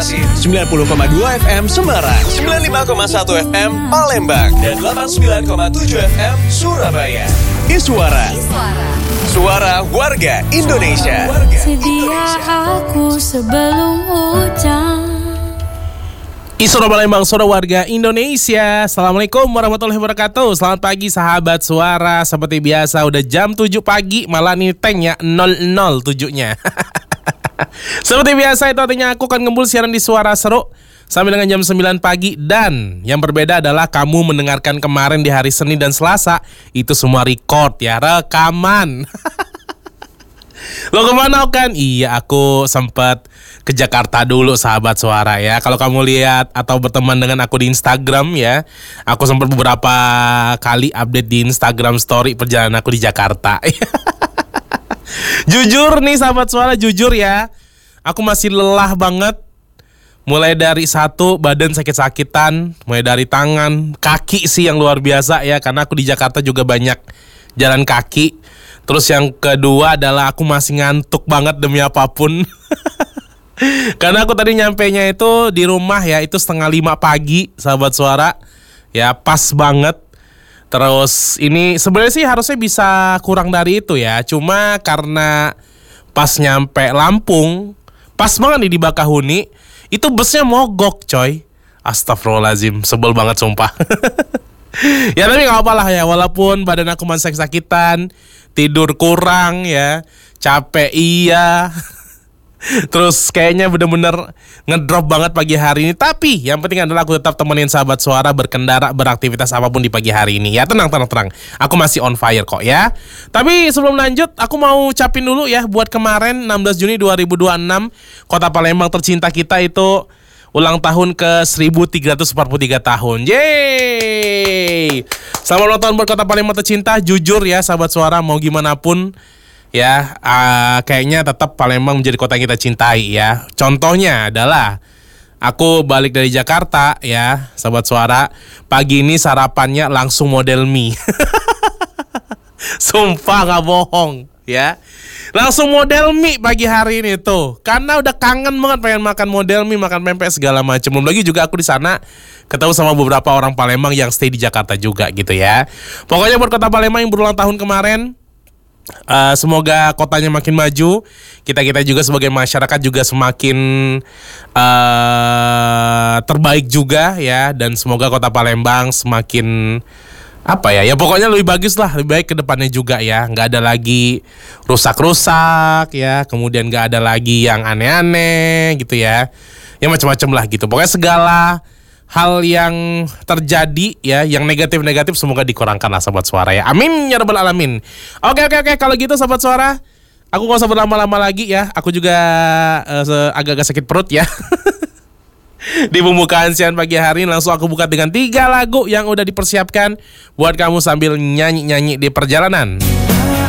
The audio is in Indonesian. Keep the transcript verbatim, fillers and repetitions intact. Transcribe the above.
sembilan puluh koma dua F M Semarang, sembilan puluh lima koma satu F M Palembang, dan delapan puluh sembilan koma tujuh F M Surabaya. Iswara, suara warga Indonesia. Sedia aku sebelum hujan. Iswara Palembang, suara warga Indonesia. Assalamualaikum warahmatullahi wabarakatuh. Selamat pagi sahabat suara. Seperti biasa udah jam tujuh pagi, malah nih tanknya nol nol tujuh-nya. Seperti biasa itu artinya aku akan ngembul siaran di Suara Seru sampai dengan jam sembilan pagi. Dan yang berbeda adalah kamu mendengarkan kemarin di hari Senin dan Selasa, itu semua record ya, rekaman. Lo kemana kan? Iya, aku sempat ke Jakarta dulu sahabat suara ya. Kalau kamu lihat atau berteman dengan aku di Instagram ya, aku sempat beberapa kali update di Instagram story perjalanan aku di Jakarta. Jujur nih sahabat suara, jujur ya, aku masih lelah banget. Mulai dari satu, badan sakit-sakitan, mulai dari tangan, kaki sih yang luar biasa ya, karena aku di Jakarta juga banyak jalan kaki. Terus yang kedua adalah aku masih ngantuk banget demi apapun. Karena aku tadi nyampenya itu di rumah ya, itu setengah lima pagi sahabat suara. Ya pas banget. Terus ini sebenarnya sih harusnya bisa kurang dari itu ya. Cuma karena pas nyampe Lampung, pas banget nih di Bakahuni, itu busnya mogok coy. Astagfirullahaladzim, sebel banget sumpah. Ya tapi gak apa-apa lah ya, walaupun badan aku masih sakit-sakitan, tidur kurang ya, capek iya. Terus kayaknya bener-bener ngedrop banget pagi hari ini. Tapi yang penting adalah aku tetap temenin sahabat suara berkendara, beraktivitas apapun di pagi hari ini. Ya tenang, tenang, tenang, aku masih on fire kok ya. Tapi sebelum lanjut, aku mau ucapin dulu ya, buat kemarin enam belas Juni dua ribu dua puluh enam, Kota Palembang tercinta kita itu ulang tahun ke seribu tiga ratus empat puluh tiga tahun. Yeay. Selamat ulang tahun buat Kota Palembang tercinta. Jujur ya sahabat suara, mau gimana pun ya, uh, kayaknya tetap Palembang menjadi kota yang kita cintai ya. Contohnya adalah aku balik dari Jakarta ya, sahabat suara. Pagi ini sarapannya langsung model mie. Sumpah gak bohong ya, langsung model mie pagi hari ini tuh. Karena udah kangen banget pengen makan model mie, makan pempek segala macam. Belum lagi juga aku di sana ketemu sama beberapa orang Palembang yang stay di Jakarta juga gitu ya. Pokoknya buat Kota Palembang yang berulang tahun kemarin, Uh, semoga kotanya makin maju, kita-kita juga sebagai masyarakat juga semakin uh, terbaik juga ya. Dan semoga Kota Palembang semakin apa ya, ya pokoknya lebih bagus lah, lebih baik ke depannya juga ya. Nggak ada lagi rusak-rusak ya, kemudian nggak ada lagi yang aneh-aneh gitu ya. Ya macam-macam lah gitu. Pokoknya segala hal yang terjadi ya, yang negatif-negatif semoga dikurangkan lah sahabat suara ya. Amin ya rabbal alamin. Oke oke oke, kalau gitu sahabat suara, aku gak usah berlama-lama lagi ya. Aku juga uh, agak-agak sakit perut ya. Di pembukaan siang pagi hari ini langsung aku buka dengan tiga lagu yang udah dipersiapkan buat kamu sambil nyanyi-nyanyi di perjalanan.